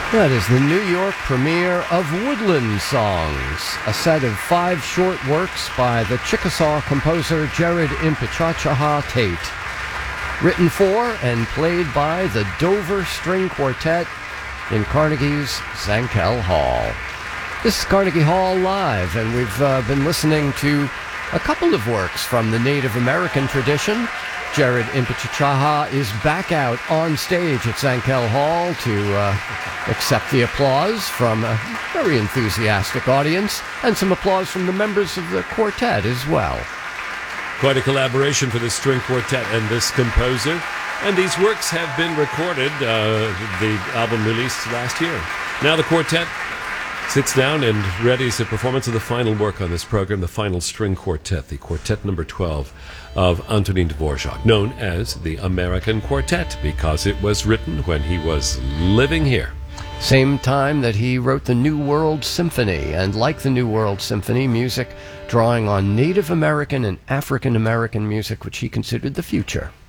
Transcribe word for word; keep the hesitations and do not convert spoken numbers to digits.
That is the New York premiere of Woodland Songs, a set of five short works by the Chickasaw composer Jared Impichachaha Tate, written for and played by the Dover String Quartet in Carnegie's Zankel Hall. This is Carnegie Hall Live, and we've uh, been listening to a couple of works from the Native American tradition. Jared Impichachaha is back out on stage at Zankel Hall to uh, accept the applause from a very enthusiastic audience and some applause from the members of the quartet as well. Quite a collaboration for the string quartet and this composer. And these works have been recorded, uh, the album released last year. Now the quartet sits down and readies a performance of the final work on this program, the final string quartet, the quartet number twelve of Antonin Dvorak, known as the American Quartet because it was written when he was living here. Same time that he wrote the New World Symphony, and like the New World Symphony, music drawing on Native American and African American music, which he considered the future.